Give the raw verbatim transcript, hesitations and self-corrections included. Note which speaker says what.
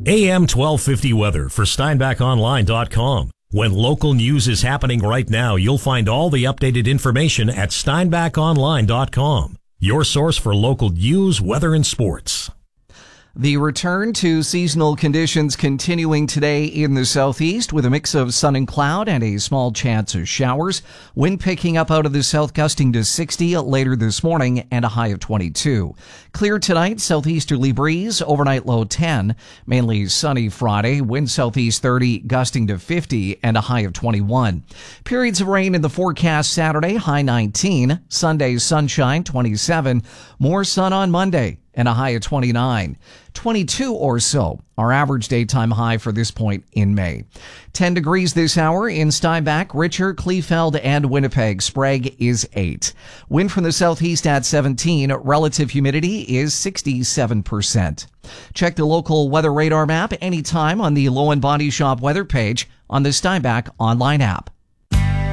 Speaker 1: A M twelve fifty weather for Steinbach Online dot com. When local news is happening right now, you'll find all the updated information at Steinbach Online dot com. Your source for local news, weather, and sports.
Speaker 2: The return to seasonal conditions continuing today in the southeast with a mix of sun and cloud and a small chance of showers. Wind picking up out of the south, gusting to sixty later this morning and a high of twenty-two. Clear tonight, southeasterly breeze, overnight low ten. Mainly sunny Friday, wind southeast thirty, gusting to fifty and a high of twenty-one. Periods of rain in the forecast Saturday, high nineteen. Sunday, sunshine, twenty-seven. More sun on Monday and a high of twenty-nine. twenty-two or so, our average daytime high for this point in May. ten degrees this hour in Steinbach, Richer, Kleefeld, and Winnipeg. Sprague is eight. Wind from the southeast at seventeen. Relative humidity is sixty-seven percent. Check the local weather radar map anytime on the Low and Body Shop weather page on the Steinbach online app.